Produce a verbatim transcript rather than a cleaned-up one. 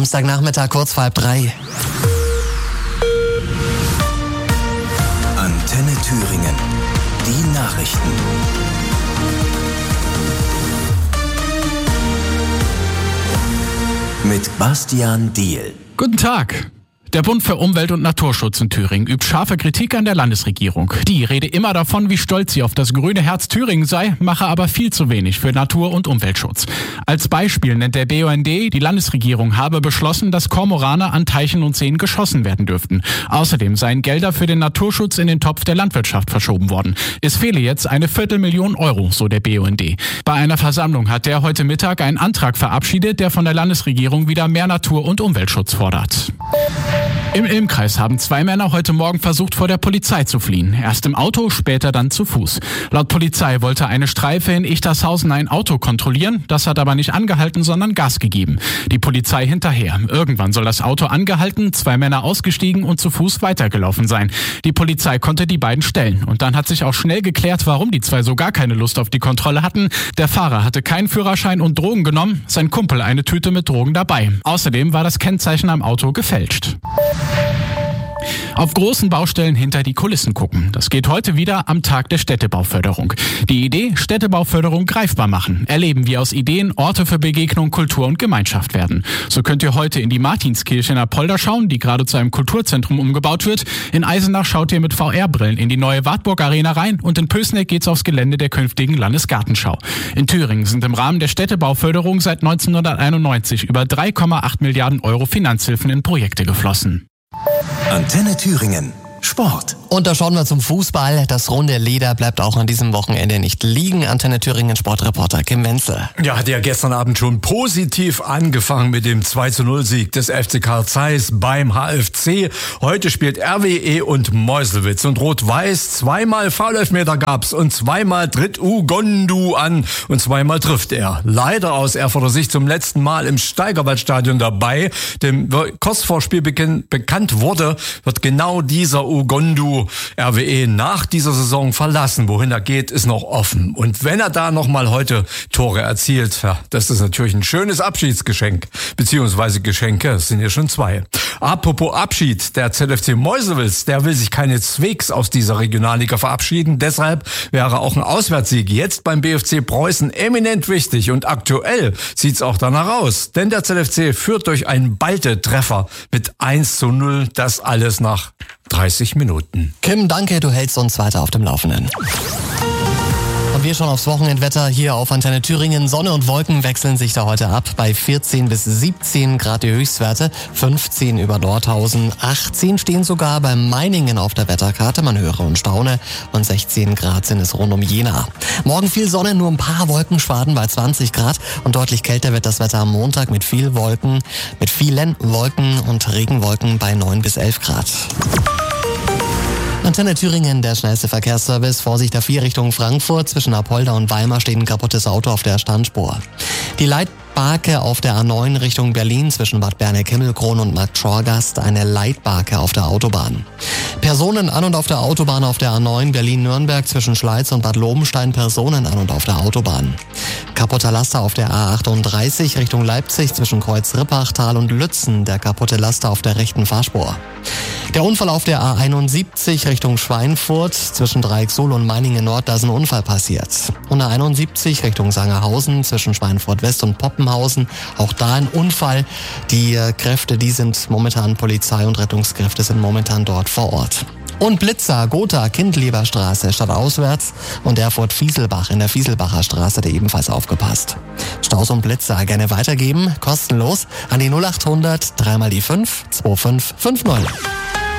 Samstagnachmittag, kurz vor halb drei. Antenne Thüringen. Die Nachrichten. Mit Bastian Diehl. Guten Tag. Der Bund für Umwelt- und Naturschutz in Thüringen übt scharfe Kritik an der Landesregierung. Die rede immer davon, wie stolz sie auf das grüne Herz Thüringen sei, mache aber viel zu wenig für Natur- und Umweltschutz. Als Beispiel nennt der B U N D, die Landesregierung habe beschlossen, dass Kormorane an Teichen und Seen geschossen werden dürften. Außerdem seien Gelder für den Naturschutz in den Topf der Landwirtschaft verschoben worden. Es fehle jetzt eine Viertelmillion Euro, so der B U N D. Bei einer Versammlung hat der heute Mittag einen Antrag verabschiedet, der von der Landesregierung wieder mehr Natur- und Umweltschutz fordert. Im Ilmkreis haben zwei Männer heute Morgen versucht, vor der Polizei zu fliehen. Erst im Auto, später dann zu Fuß. Laut Polizei wollte eine Streife in Ichtershausen ein Auto kontrollieren. Das hat aber nicht angehalten, sondern Gas gegeben. Die Polizei hinterher. Irgendwann soll das Auto angehalten, zwei Männer ausgestiegen und zu Fuß weitergelaufen sein. Die Polizei konnte die beiden stellen. Und dann hat sich auch schnell geklärt, warum die zwei so gar keine Lust auf die Kontrolle hatten. Der Fahrer hatte keinen Führerschein und Drogen genommen, sein Kumpel eine Tüte mit Drogen dabei. Außerdem war das Kennzeichen am Auto gefälscht. Auf großen Baustellen hinter die Kulissen gucken. Das geht heute wieder am Tag der Städtebauförderung. Die Idee, Städtebauförderung greifbar machen. Erleben, wie aus Ideen Orte für Begegnung, Kultur und Gemeinschaft werden. So könnt ihr heute in die Martinskirche in Apolda schauen, die gerade zu einem Kulturzentrum umgebaut wird. In Eisenach schaut ihr mit V R-Brillen in die neue Wartburg Arena rein und in Pößneck geht's aufs Gelände der künftigen Landesgartenschau. In Thüringen sind im Rahmen der Städtebauförderung seit neunzehnhunderteinundneunzig über drei Komma acht Milliarden Euro Finanzhilfen in Projekte geflossen. Antenne Thüringen. Sport. Und da schauen wir zum Fußball. Das runde Leder bleibt auch an diesem Wochenende nicht liegen. Antenne Thüringen Sportreporter Kim Wenzel. Ja, hat ja gestern Abend schon positiv angefangen mit dem zwei zu null Sieg des F C Carl Zeiss beim H F C. Heute spielt R W E und Meuselwitz. Und Rot-Weiß, zweimal Foulelfmeter gab's und zweimal tritt Ugondu an und zweimal trifft er. Leider aus Erfurter Sicht zum letzten Mal im Steigerwaldstadion dabei. Dem kurz vor Spielbeginn bekannt wurde, wird genau dieser Ugondu R W E nach dieser Saison verlassen. Wohin er geht, ist noch offen. Und wenn er da nochmal heute Tore erzielt, ja, das ist natürlich ein schönes Abschiedsgeschenk. Beziehungsweise Geschenke, es sind ja schon zwei. Apropos Abschied, der Z F C Meuselwitz, der will sich keineswegs aus dieser Regionalliga verabschieden. Deshalb wäre auch ein Auswärtssieg jetzt beim B F C Preußen eminent wichtig. Und aktuell sieht's auch danach aus. Denn der Z F C führt durch einen Balte-Treffer mit eins zu null. Das alles nach dreißig Minuten. Kim, danke, du hältst uns weiter auf dem Laufenden. Und wir schauen aufs Wochenendwetter hier auf Antenne Thüringen. Sonne und Wolken wechseln sich da heute ab. Bei vierzehn bis siebzehn Grad die Höchstwerte, fünfzehn über Nordhausen, achtzehn stehen sogar bei Meiningen auf der Wetterkarte. Man höre und staune. Und sechzehn Grad sind es rund um Jena. Morgen viel Sonne, nur ein paar Wolkenschwaden bei zwanzig Grad. Und deutlich kälter wird das Wetter am Montag mit viel Wolken, mit vielen Wolken und Regenwolken bei neun bis elf Grad. Antenne Thüringen, der schnellste Verkehrsservice. Vorsicht A vier Richtung Frankfurt. Zwischen Apolda und Weimar steht ein kaputtes Auto auf der Standspur. Die Leitbarke auf der A neun Richtung Berlin zwischen Bad Berneck-Himmelkron und Markt Schorgast. Eine Leitbarke auf der Autobahn. Personen an und auf der Autobahn auf der A neun Berlin-Nürnberg zwischen Schleiz und Bad Lobenstein. Personen an und auf der Autobahn. Kaputter Laster auf der A achtunddreißig Richtung Leipzig zwischen Kreuz-Rippachtal und Lützen. Der kaputte Laster auf der rechten Fahrspur. Der Unfall auf der A einundsiebzig Richtung Schweinfurt zwischen Dreiecksuhl und Meiningen Nord, da ist ein Unfall passiert. Und A einundsiebzig Richtung Sangerhausen zwischen Schweinfurt West und Poppenhausen, auch da ein Unfall. Die Kräfte, die sind momentan, Polizei und Rettungskräfte sind momentan dort vor Ort. Und Blitzer, Gotha, Kindleberstraße, stadtauswärts und Erfurt-Fieselbach in der Fieselbacher Straße, der ebenfalls aufgepasst. Staus und Blitzer gerne weitergeben, kostenlos an die null acht hundert, dreimal die fünf, zwei fünf fünf neun.